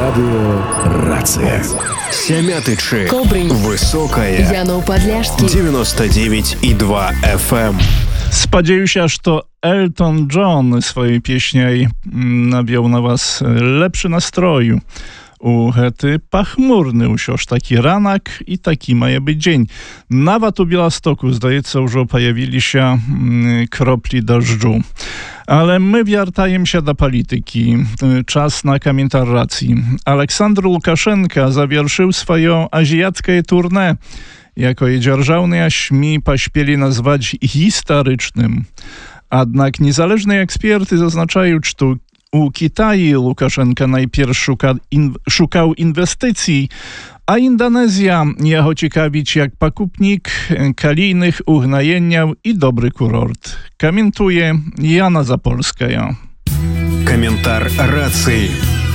Радио «Рация». Сямятычы. Кобрынь. Высокая. Яноў-Падляшскі. 99,2 FM. Спадзяюся, што Элтон Джон сваёй песняй наб'яў на вас lepszy настрою у гэты пахмурны ўсё ж такі ранак і такі мае быць дзень. Нават у Беластоку, здаецца, ўжо паявіліся кроплі дождżu. Ale my wяртаемся do polityki. Czas na komentarz racji. Aleksandr Łukaszenka zawieszył swoją azjackie tournée. Jako je dzierżawne ŚMI pośpieli nazwać historycznym. Jednak niezależne eksperty zaznaczają, że u Kitaju Łukaszenka najpierw szukał inwestycji, a Indonezja jego ciekawić jak pakupnik kalijnych ugnajeniał i dobry kurort. Komentuje Jana Zapolskaja. Komentarz racji.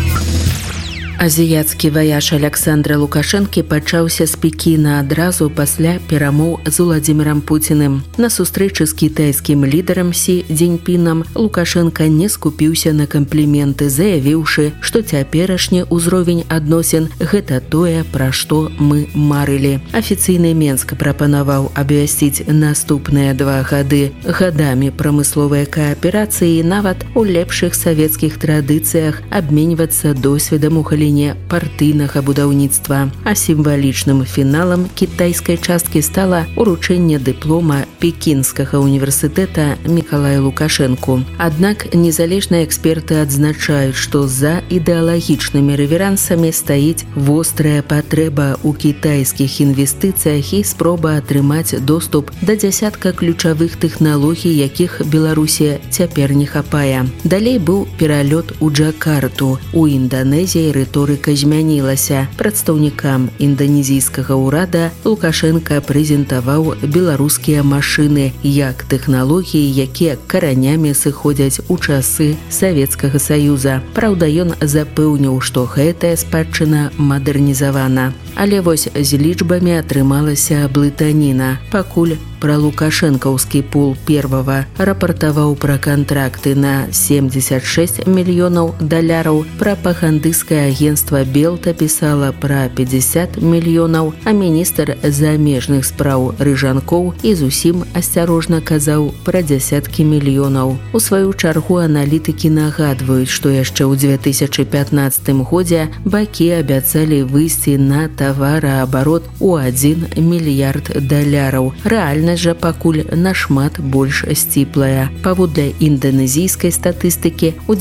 Азіяцкі ваяж Александра Лукашэнкі пачаўся з Пекіна адразу пасля перамоў з Уладзімірам Пуціным. На сустрэчы з кітайскім лідарам Сі Цзіньпінам Лукашэнка не скупіўся на кампліменты, заявіўшы, што цяперашні ўзровень адносін гэта тое, пра што мы марылі. Афіцыйны Менск прапанаваў абвясціць наступныя 2 гады гадамі прамысловай кааперацыі, нават у лепшых савецкіх традыцыях абменьвацца досведам у галіне партыйнага будаўніцтва. А сімвалічным фіналам кітайскай часткі стала уручэнне дыплома Пекінскага універсітэта Мікалаю Лукашэнку. Аднак незалежныя эксперты адзначаюць, што за ідэалагічнымі рэверансамі стаіць вострая патрэба ў кітайскіх інвестыцыях і спроба атрымаць доступ да дзясятка ключавых тэхналогій, якіх Беларусі цяпер не хапае. Далей быў пералёт у Джакарту. У Інданезіі рыторыка змянілася. Прадстаўнікам інданезійскага ўрада Лукашэнка прэзентаваў беларускія машыны як тэхналогіі, якія каранямі сыходзяць у часы Савецкага Саюза. Праўда, ён запэўніў, што гэтая спадчына мадэрнізавана. Але вось з лічбамі атрымалася блытаніна. Пакуль пра лукашэнкаўскі пул первага рапартаваў пра кантракты на $76 мільёнаў, прапагандысцкае агенцтва Белта пісала пра 50 мільёнаў, а міністр замежных спраў Рыжанкоў і зусім асцярожна казаў пра дзясяткі мільёнаў. У сваю чаргу аналітыкі нагадваюць, што яшчэ ў 2015 годзе бакі абяцалі выйсці на тавараабарот у $1 мільярд. Рэальнасць жа пакуль нашмат больш сціплая. Паводле інданезійскай статыстыкі, у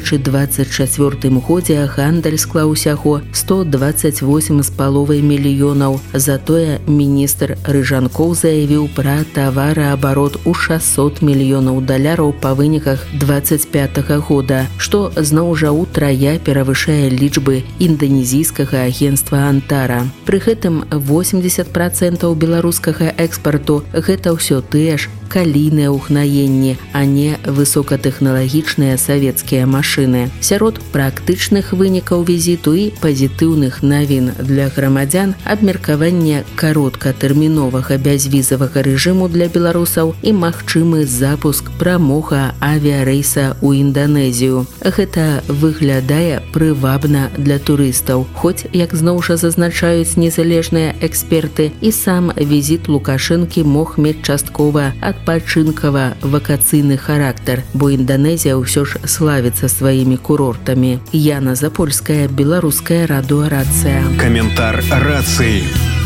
2024 годзе гандаль склаў усяго $128,5 мільёнаў. Затое міністр Рыжанкоў заявіў пра тавараабарот у $600 мільёнаў па выніках 2025 года, што зноў жа ўтрая перавышае лічбы інданезійскага агенцтва Антара. Пры гэтым 80% беларускага экспарту гэта ўсё тыя ж калійныя угнаенні, а не высокатэхналагічныя савецкія машыны. Сярод практычных вынікаў візіту і пазітыўных навін для грамадзян абмеркаванне кароткатэрміновага бязвізавага рэжыму для беларусаў і магчымы запуск прамога авіярэйса ў Інданезію. Гэта выглядае прывабна для турыстаў, хоць, як зноў жа зазначаюць незалежныя эксперты, і сам візіт Лукашэнкі мог мець часткова адпачынкава-вакацыйны характар, бо Інданезія ўсё ж славіцца сваімі курортамі. Яна Запольская, Беларуская радыё «Рацыя». Каментар рацыі.